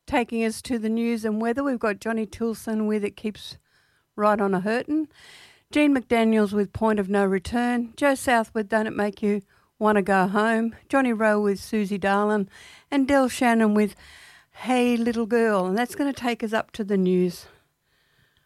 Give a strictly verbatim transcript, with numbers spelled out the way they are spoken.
taking us to the news and weather. We've got Johnny Tilson with It Keeps Right on a Hurtin', Jean McDaniels with Point of No Return, Joe Southwood, Don't It Make You Want to Go Home, Johnny Rowe with Susie Darlin, and Del Shannon with Hey Little Girl. And that's going to take us up to the news.